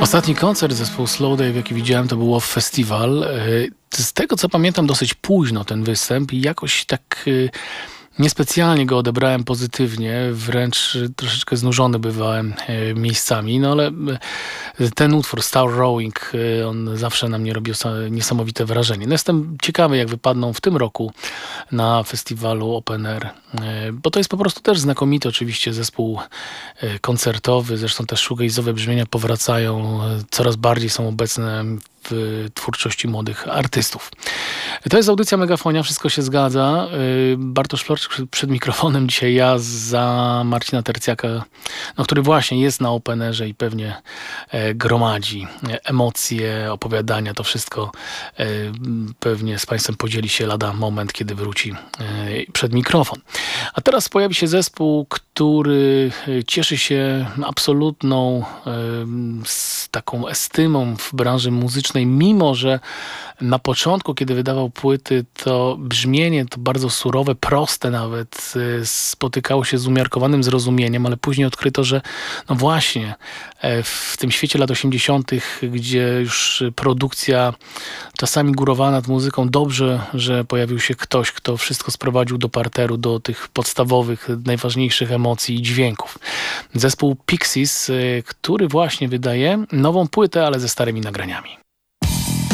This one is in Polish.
Ostatni koncert zespołu Slowdive, jaki widziałem, to był Off Festival. Z tego, co pamiętam, dosyć późno ten występ i jakoś tak niespecjalnie go odebrałem pozytywnie, wręcz troszeczkę znużony bywałem miejscami, no ale ten utwór Star Rowing, on zawsze na mnie robił niesamowite wrażenie. No jestem ciekawy, jak wypadną w tym roku na festiwalu Open Air, bo to jest po prostu też znakomity oczywiście zespół koncertowy, zresztą te shoegaze'owe brzmienia powracają, coraz bardziej są obecne w twórczości młodych artystów. To jest audycja Megafonia, wszystko się zgadza. Bartosz Florczyk przed mikrofonem, dzisiaj ja za Marcina Tercjaka, no, który właśnie jest na Openerze i pewnie gromadzi emocje, opowiadania, to wszystko pewnie z Państwem podzieli się lada moment, kiedy wróci przed mikrofon. A teraz pojawi się zespół, który cieszy się absolutną taką estymą w branży muzycznej, mimo że na początku, kiedy wydawał płyty, to brzmienie to bardzo surowe, proste nawet, spotykało się z umiarkowanym zrozumieniem, ale później odkryto, że no właśnie w tym świecie lat 80., gdzie już produkcja czasami górowała nad muzyką, dobrze, że pojawił się ktoś, kto wszystko sprowadził do parteru, do tych podstawowych, najważniejszych emocji i dźwięków. Zespół Pixies, który właśnie wydaje nową płytę, ale ze starymi nagraniami.